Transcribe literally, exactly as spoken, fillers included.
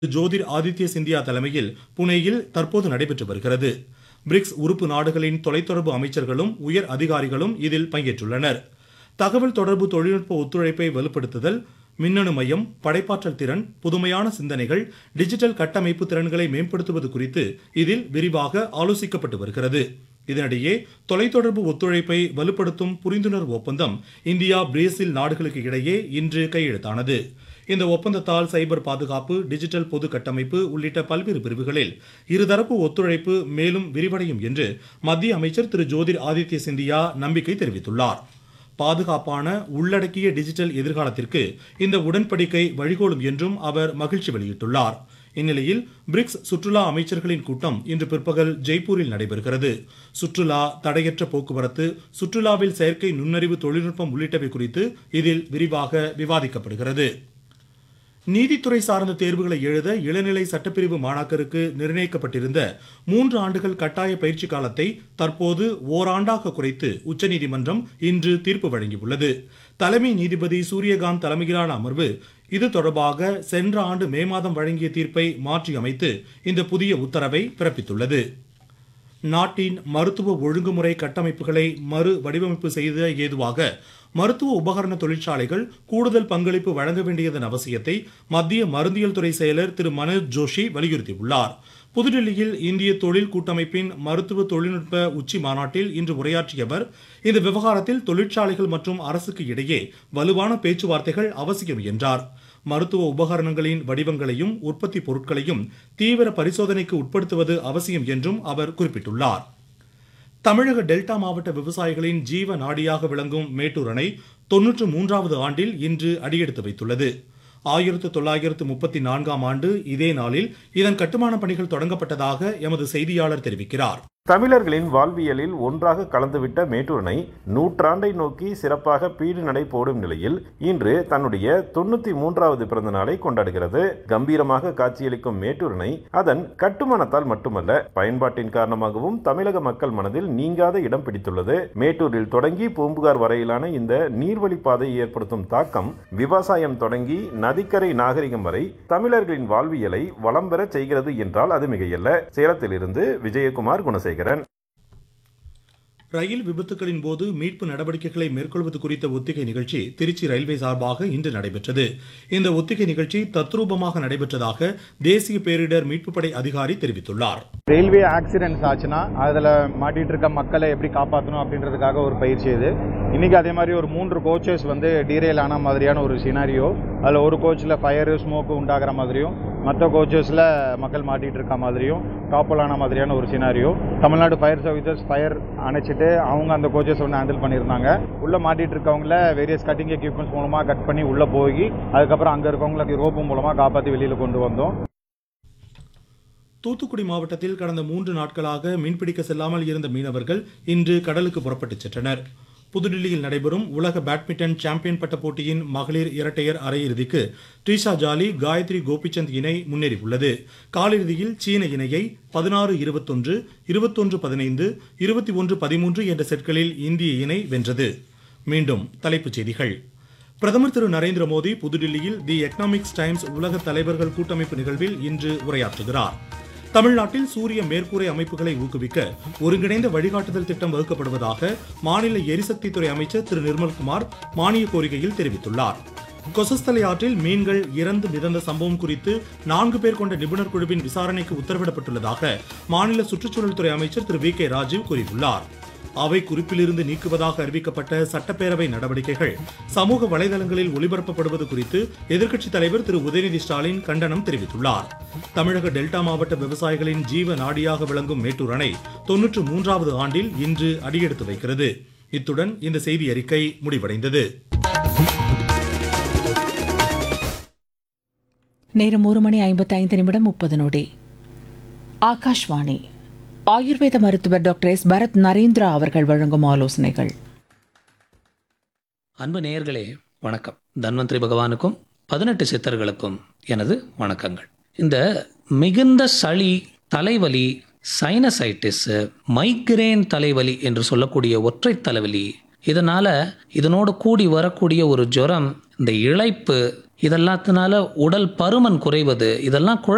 ஜோதிர் ஆதித்ய சிந்தியா தலைமையில் புனேயில் தற்போது நடைபெற்று வருகிறது. பிரிக்ஸ் உறுப்பு நாடுகளின் தொலைத்தொடர்பு அமைச்சர்களும் உயர் அதிகாரிகளும் இதில் பங்கேற்றுள்ளனர். தகவல் தொடர்பு தொழில்நுட்ப ஒத்துழைப்பை வலுப்படுத்துதல், மின்னணு மையம், படைப்பாற்றல் திறன், புதுமையான சிந்தனைகள், டிஜிட்டல் கட்டமைப்பு திறன்களை மேம்படுத்துவது குறித்து இதில் விரிவாக ஆலோசிக்கப்பட்டு வருகிறது. இதனிடையே தொலைத்தொடர்பு ஒத்துழைப்பை வலுப்படுத்தும் புரிந்துணர்வு ஒப்பந்தம் இந்தியா பிரேசில் நாடுகளுக்கு இடையே இன்று கையெழுத்தானது. இந்த ஒப்பந்தத்தால் சைபர் பாதுகாப்பு, டிஜிட்டல் பொது கட்டமைப்பு உள்ளிட்ட பல்வேறு பிரிவுகளில் இருதரப்பு ஒத்துழைப்பு மேலும் விரிவடையும் என்று மத்திய அமைச்சர் திரு ஜோதிர் ஆதித்ய சிந்தியா நம்பிக்கை தெரிவித்துள்ளார். பாதுகாப்பான உள்ளடக்கிய டிஜிட்டல் எதிர்காலத்திற்கு இந்த உடன்படிக்கை வழிகோலும் என்றும் அவர் மகிழ்ச்சி வெளியிட்டுள்ளார். இந்நிலையில் பிரிக்ஸ் சுற்றுலா அமைச்சர்களின் கூட்டம் இன்று பிற்பகல் ஜெய்ப்பூரில் நடைபெறுகிறது. சுற்றுலா, தடையற்ற போக்குவரத்து, சுற்றுலாவில் செயற்கை நுண்ணறிவு தொழில்நுட்பம் உள்ளிட்டவை குறித்து இதில் விரிவாக விவாதிக்கப்படுகிறது. நீதித்துறை சார்ந்த தேர்வுகளை எழுத இளநிலை சட்டப்பிரிவு மாணாக்கருக்கு நிர்ணயிக்கப்பட்டிருந்த மூன்று ஆண்டுகள் கட்டாய பயிற்சி காலத்தை தற்போது ஓராண்டாக குறைத்து உச்சநீதிமன்றம் இன்று தீர்ப்பு வழங்கியுள்ளது. தலைமை நீதிபதி சூரியகாந்த் தலைமையிலான அமர்வு இது தொடர்பாக சென்ற ஆண்டு மே மாதம் வழங்கிய தீர்ப்பை மாற்றியமைத்து இந்த புதிய உத்தரவை பிறப்பித்துள்ளது. நாட்டின் மருத்துவ ஒழுங்குமுறை கட்டமைப்புகளை மறு வடிவமைப்பு செய்த ஏதுவாக மருத்துவ உபகரண தொழிற்சாலைகள் கூடுதல் பங்களிப்பு வழங்க வேண்டியதன் அவசியத்தை மத்திய மருந்தியல் துறை செயலர் திரு மனோஜ் ஜோஷி வலியுறுத்தியுள்ளார். புதுடில்லியில் இந்திய தொழில் கூட்டமைப்பின் மருத்துவ தொழில்நுட்ப உச்சி மாநாட்டில் இன்று உரையாற்றிய அவர், இந்த விவகாரத்தில் தொழிற்சாலைகள் மற்றும் அரசுக்கு இடையே வலுவான பேச்சுவார்த்தைகள் அவசியம் என்றார். மருத்துவ உபகரணங்களின் வடிவங்களையும் உற்பத்தி பொருட்களையும் தீவிர பரிசோதனைக்கு உட்படுத்துவது அவசியம் என்றும் அவர் குறிப்பிட்டுள்ளார். தமிழக டெல்டா மாவட்ட விவசாயிகளின் ஜீவ நாடியாக விளங்கும் மேட்டூர் அணை தொன்னூற்று மூன்றாவது ஆண்டில் இன்று அடியெடுத்து வைத்துள்ளது. ஆயிரத்து தொள்ளாயிரத்து முப்பத்தி நான்காம் ஆண்டு இதே நாளில் இதன் கட்டுமான பணிகள் தொடங்கப்பட்டதாக எமது செய்தியாளர் தெரிவிக்கிறார். தமிழர்களின் வாழ்வியலில் ஒன்றாக கலந்துவிட்ட மேட்டூர் அணை நூற்றாண்டை நோக்கி சிறப்பாக பீடு நடை போடும் நிலையில் இன்று தன்னுடைய தொண்ணூத்தி மூன்றாவது பிறந்த நாளை கொண்டாடுகிறது. கம்பீரமாக காட்சியளிக்கும் மேட்டூர் அணை அதன் கட்டுமானத்தால் மட்டுமல்ல, பயன்பாட்டின் காரணமாகவும் தமிழக மக்கள் மனதில் நீங்காத இடம் பிடித்துள்ளது. மேட்டூரில் தொடங்கி பூம்புகார் வரையிலான இந்த நீர்வழிப்பாதை ஏற்படுத்தும் தாக்கம் விவசாயம் தொடங்கி நதிக்கரை நாகரிகம் வரை தமிழர்களின் வாழ்வியலை வளம் பெற செய்கிறது என்றால் அது மிகையல்ல. சேலத்திலிருந்து விஜயகுமார் குணசேகரன். ரயில் விபத்துகளின் போது மீட்பு நடவடிக்கைகளை மேற்கொள்வது குறித்த ஒத்திகை நிகழ்ச்சி திருச்சி ரயில்வே சார்பாக இன்று நடைபெற்றது. இந்த ஒத்திகை நிகழ்ச்சி தத்ரூபமாக நடைபெற்றதாக தேசிய பேரிடர் மீட்பு படை அதிகாரி தெரிவித்துள்ளார். ரயில்வே ஆக்சிடென்ட்ஸ் ஆச்சுன்னா அதுல மாட்டிட்டு இருக்க மக்களை எப்படி காப்பாற்றணும் அப்படின்றதுக்காக ஒரு பயிற்சி இது. இன்னைக்கு அதே மாதிரி ஒரு மூன்று கோச்சஸ் வந்து டீரெயில் ஆன மாதிரியான ஒரு சினாரியோ, அதில் ஒரு கோச்சில் ஃபயரு ஸ்மோக்கு உண்டாகிற மாதிரியும், மற்ற கோச்சஸில் மக்கள் மாட்டிட்டு இருக்க மாதிரியும், டாப்பல் ஆன மாதிரியான ஒரு scenario. Tamil Nadu fire services fire அணைச்சிட்டு அவங்க அந்த கோச்சஸ் ஒன்று ஹேண்டில் பண்ணியிருந்தாங்க. உள்ளே மாட்டிட்டு இருக்கவங்கள வேரியஸ் கட்டிங் எக்யூப்மெண்ட்ஸ் மூலமாக கட் பண்ணி உள்ளே போய் அதுக்கப்புறம் அங்கே இருக்கவங்களுக்கு ரோப்பு மூலமாக காப்பாற்றி வெளியில் கொண்டு வந்தோம். தூத்துக்குடி மாவட்டத்தில் கடந்த மூன்று நாட்களாக மீன்பிடிக்க செல்லாமல் இருந்த மீனவர்கள் இன்று கடலுக்கு புறப்பட்டுச் சென்றனர். புதுடில்லியில் நடைபெறும் உலக பேட்மிண்டன் சாம்பியன் பட்ட போட்டியின் மகளிர் இரட்டையர் அரையிறுதிக்கு ட்ரீஷா ஜாலி, காயத்ரி கோபிச்சந்த் இணை முன்னேறியுள்ளது. காலிறுதியில் சீன இணையை பதினாறு இருபத்தொன்று, இருபத்தொன்று பதினைந்து, இருபத்தி ஒன்று பதிமூன்று என்ற செட்களில் இந்திய இணை வென்றது. மீண்டும் தலைப்புச் செய்திகள். பிரதமர் திரு நரேந்திர மோடி புதுடில்லியில் தி எக்கனாமிக்ஸ் டைம்ஸ் உலக தலைவர்கள் கூட்டமைப்பு நிகழ்வில் இன்று உரையாற்றுகிறார். தமிழ்நாட்டில் சூரிய மேற்கூரை அமைப்புகளை ஊக்குவிக்க ஒருங்கிணைந்த வழிகாட்டுதல் திட்டம் வகுக்கப்படுவதாக மாநில எரிசக்தித்துறை அமைச்சர் திரு நிர்மல்குமார் மானிய கோரிக்கையில் தெரிவித்துள்ளார். கொசஸ்தலை ஆற்றில் மீன்கள் இறந்து மிதந்த சம்பவம் குறித்து நான்கு பேர் கொண்ட நிபுணர் குழுவின் விசாரணைக்கு உத்தரவிடப்பட்டுள்ளதாக மாநில சுற்றுச்சூழல் துறை அமைச்சர் திரு வி கே ராஜீவ் கூறியுள்ளார். அவை குறிப்பிலிருந்து நீக்குவதாக அறிவிக்கப்பட்ட சட்டப்பேரவை நடவடிக்கைகள் சமூக வலைதளங்களில் ஒளிபரப்பப்படுவது குறித்து எதிர்க்கட்சித் தலைவர் திரு உதயநிதி ஸ்டாலின் கண்டனம் தெரிவித்துள்ளார். தமிழக டெல்டா மாவட்ட விவசாயிகளின் ஜீவ நாடியாக விளங்கும் மேட்டூர் அணை தொன்னூற்று மூன்றாவது ஆண்டில் இன்று அடியெடுத்து வைக்கிறது. இத்துடன் இந்த செய்தி அறிக்கை முடிவடைந்தது. நேரம் ஒரு மணி ஐம்பத்தி ஐந்து நிமிடம் முப்பது நொடி. ஆகாஷ்வாணி. ஆயுர்வேத மருத்துவர் டாக்டர் எஸ் பரத் நரேந்திரா அவர்கள் வழங்கும் ஆலோசனைகள். அன்பு நேயர்களே வணக்கம். தன்வந்திரி பகவானுக்கும் பதினெட்டு சித்தர்களுக்கும் எனது வணக்கங்கள். இந்த மிகுந்த சளி, தலைவலி, சைனசைட்டிஸ், மைக்ரேன் தலைவலி என்று சொல்லக்கூடிய ஒற்றை தலைவலி, இதனால இதனோடு கூடி வரக்கூடிய ஒரு ஜுரம், இந்த இளைப்பு, இதெல்லாத்தினால உடல் பருமன் குறைவது, இதெல்லாம்